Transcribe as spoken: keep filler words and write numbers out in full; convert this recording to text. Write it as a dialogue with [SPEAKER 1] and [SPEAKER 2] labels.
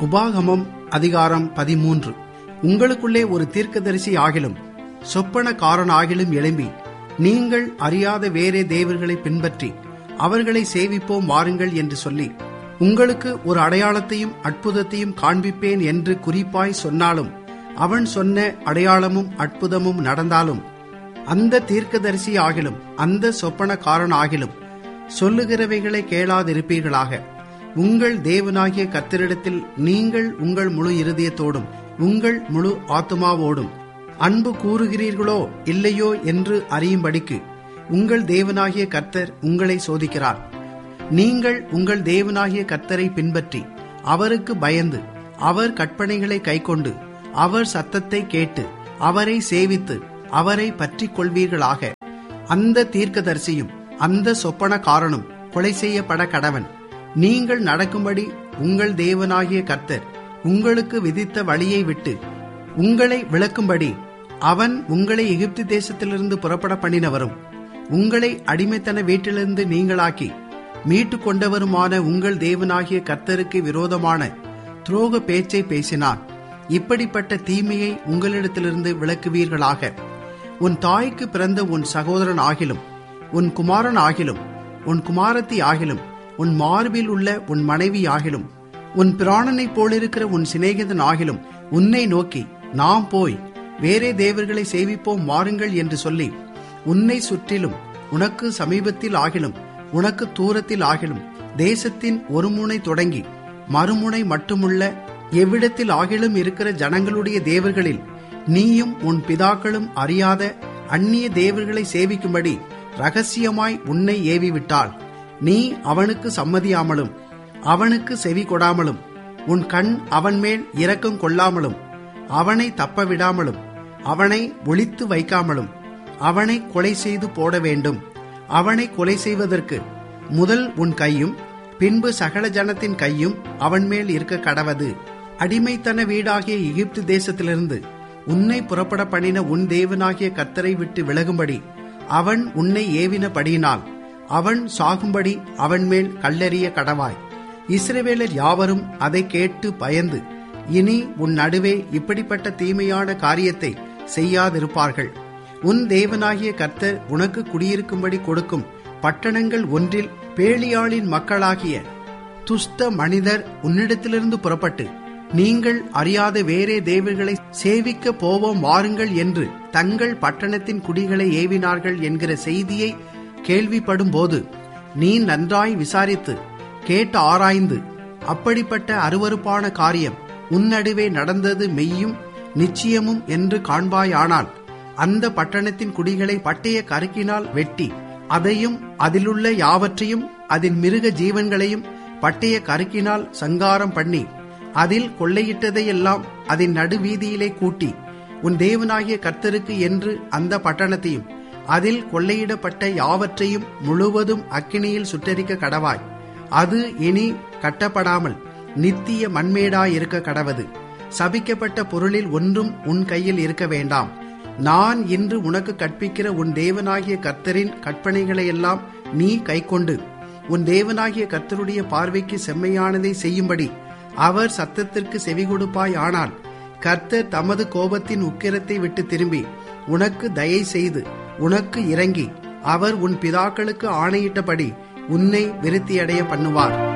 [SPEAKER 1] உபாகமம் அதிகாரம் பதிமூன்று. உங்களுக்குள்ளே ஒரு தீர்க்கதரிசி ஆகிலும் சொப்பனக்காரன் ஆகிலும் எழும்பி, நீங்கள் அறியாத வேறே தேவர்களை பின்பற்றி அவர்களை சேவிப்போம் வாருங்கள் என்று சொல்லி, உங்களுக்கு ஒரு அடையாளத்தையும் அற்புதத்தையும் காண்பிப்பேன் என்று குறிப்பாய் சொன்னாலும், அவன் சொன்ன அடையாளமும் அற்புதமும் நடந்தாலும், அந்த தீர்க்கதரிசி ஆகிலும் அந்த சொப்பனக்காரன் ஆகிலும் சொல்லுகிறவைகளை கேளாதிருப்பீர்களாக. உங்கள் தேவனாகிய கர்த்தரிடத்தில் நீங்கள் உங்கள் முழு இருதயத்தோடும் உங்கள் முழு ஆத்துமாவோடும் அன்பு கூறுகிறீர்களோ இல்லையோ என்று அறியும்படிக்கு உங்கள் தேவனாகிய கர்த்தர் உங்களை சோதிக்கிறார். நீங்கள் உங்கள் தேவனாகிய கர்த்தரை பின்பற்றி அவருக்கு பயந்து அவர் கற்பனைகளை கைக்கொண்டு அவர் சத்தத்தை கேட்டு அவரை சேவித்து அவரை பற்றி கொள்வீர்களாக. அந்த தீர்க்கதரிசியும் அந்த சொப்பனக்காரனும் கொலை செய்யப்பட கடவன். நீங்கள் நடக்கும்படி உங்கள் தேவனாகிய கர்த்தர் உங்களுக்கு விதித்த வழியை விட்டு உங்களை விளக்கும்படி அவன் உங்களை எகிப்து தேசத்திலிருந்து புறப்பட பண்ணினவரும் உங்களை அடிமைத்தன வீட்டிலிருந்து நீங்களாக்கி மீட்டு கொண்டவருமான உங்கள் தேவனாகிய கர்த்தருக்கு விரோதமான துரோக பேச்சை பேசினான். இப்படிப்பட்ட தீமையை உங்களிடத்திலிருந்து விளக்குவீர்களாக. உன் தாய்க்கு பிறந்த உன் சகோதரன் ஆகிலும் உன் குமாரன் ஆகிலும் உன் குமாரத்தி ஆகிலும் உன் மார்பில் உள்ள உன் மனைவி ஆகிலும் உன் பிராணனைப் போலிருக்கிற உன் சிநேகிதன் ஆகிலும் உன்னை நோக்கி, நாம் போய் வேறே தேவர்களை சேவிப்போம் வாருங்கள் என்று சொல்லி, உன்னை சுற்றிலும் உனக்கு சமீபத்தில் ஆகிலும் உனக்கு தூரத்தில் ஆகிலும் தேசத்தின் ஒரு முனை தொடங்கி மறுமுனை மட்டுமுள்ள எவ்விடத்தில் ஆகிலும் இருக்கிற ஜனங்களுடைய தேவர்களில் நீயும் உன் பிதாக்களும் அறியாத அந்நிய தேவர்களை சேவிக்கும்படி ரகசியமாய் உன்னை ஏவிவிட்டாள். நீ அவனுக்கு சம்மதியாமலும் அவனுக்கு செவி கொடாமலும் உன் கண் அவன் மேல் இரக்கம் கொள்ளாமலும் அவனை தப்ப விடாமலும் அவனை ஒளித்து வைக்காமலும் அவனை கொலை செய்து போட வேண்டும். அவனை கொலை செய்வதற்கு முதல் உன் கையும் பின்பு சகல ஜனத்தின் கையும் அவன் மேல் இருக்க கடவது. அடிமைத்தன வீடாகிய எகிப்து தேசத்திலிருந்து உன்னை புறப்பட பண்ணின உன் தேவனாகிய கர்த்தரை விட்டு விலகும்படி அவன் உன்னை ஏவினபடியினால் அவன் சாகும்படி அவன் மேல் கல்லெறிய கடவாய். இஸ்ரவேலர் யாவரும் அதை கேட்டு பயந்து இனி உன் நடுவே இப்படிப்பட்ட தீமையான காரியத்தை செய்யாதிருப்பார்கள். உன் தேவனாகிய கர்த்தர் உனக்கு குடியிருக்கும்படி கொடுக்கும் பட்டணங்கள் ஒன்றில் பேலியாளின் மக்களாகிய துஷ்ட மனிதர் உன்னிடத்திலிருந்து புறப்பட்டு, நீங்கள் அறியாத வேறே தேவர்களை சேவிக்க போவோம் வாருங்கள் என்று தங்கள் பட்டணத்தின் குடிகளை ஏவினார்கள் என்கிற செய்தியை கேள்விப்படும் போது நீ நன்றாய் விசாரித்து கேட்டு ஆராய்ந்து, அப்படிப்பட்ட அருவருப்பான காரியம் உன் நடுவே நடந்தது மெய்யும் நிச்சயமும் என்று காண்பாயானால், அந்த பட்டணத்தின் குடிகளை பட்டய கருக்கினால் வெட்டி அதையும் அதிலுள்ள யாவற்றையும் அதன் மிருக ஜீவன்களையும் பட்டய கருக்கினால் சங்காரம் பண்ணி அதில் கொள்ளையிட்டதையெல்லாம் அதன் நடுவீதியிலே கூட்டி, உன் தேவனாகிய கர்த்தருக்கு என்று அந்த பட்டணத்தையும் அதில் கொள்ளையிடப்பட்ட யாவற்றையும் முழுவதும் அக்கினியில் சுட்டெரிக்க கடவாய். அது இனி கட்டப்படாமல் நித்திய மண்மேடாயிருக்க கடவது. சபிக்கப்பட்ட பொருளில் ஒன்றும் உன் கையில் இருக்க வேண்டாம். நான் இன்று உனக்கு கற்பிக்கிற உன் தேவனாகிய கர்த்தரின் கற்பனைகளையெல்லாம் நீ கைக்கொண்டு உன் தேவனாகிய கர்த்தருடைய பார்வைக்கு செம்மையானதை செய்யும்படி அவர் சத்தத்திற்கு செவி கொடுப்பாய். ஆனால் கர்த்தர் தமது கோபத்தின் உக்கிரத்தை விட்டு திரும்பி உனக்கு தயை செய்து உனக்கு இறங்கி அவர் உன் பிதாக்களுக்கு ஆணையிட்டபடி உன்னை விருத்தியடைய பண்ணுவார்.